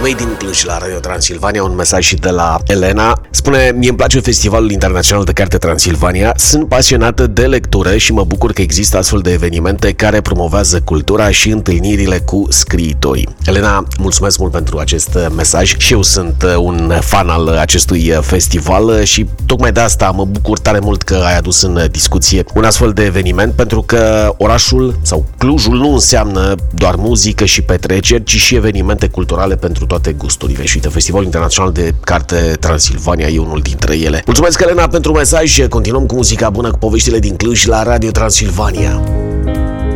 mei din Cluj la Radio Transilvania, un mesaj și de la Elena. Spune: mie îmi place Festivalul Internațional de Carte Transilvania, sunt pasionată de lectură și mă bucur că există astfel de evenimente care promovează cultura și întâlnirile cu scriitori. Elena, mulțumesc mult pentru acest mesaj și eu sunt un fan al acestui festival și tocmai de asta mă bucur tare mult că ai adus în discuție un astfel de eveniment, pentru că orașul sau Clujul nu înseamnă doar muzică și petreceri, ci și evenimente culturale pentru toate gusturile. Și uite, Festivalul Internațional de Carte Transilvania e unul dintre ele. Mulțumesc, Elena, pentru mesaj. Continuăm cu muzica bună, cu poveștile din Cluj la Radio Transilvania.